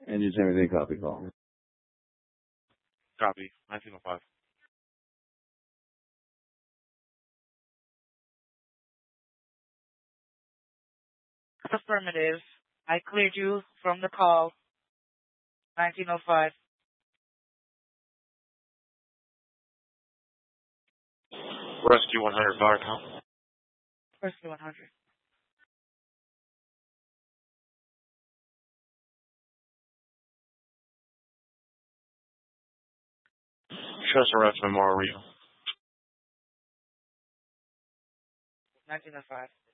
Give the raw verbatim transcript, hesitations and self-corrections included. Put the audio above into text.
And you send me the copy call. Copy. nineteen oh five. Affirmative. I cleared you from the call. nineteen oh five. Rescue one hundred, fire count. Rescue one hundred. Trust arrest Memorial Rio. nineteen oh five.